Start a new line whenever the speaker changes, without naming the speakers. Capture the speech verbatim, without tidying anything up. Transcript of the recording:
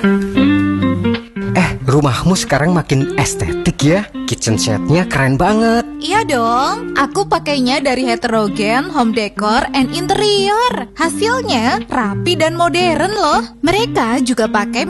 Eh, rumahmu sekarang makin estetik ya. Kitchen setnya keren banget.
Iya dong, aku pakainya dari Heterogen Home Decor and Interior. Hasilnya rapi dan modern loh. Mereka juga pakai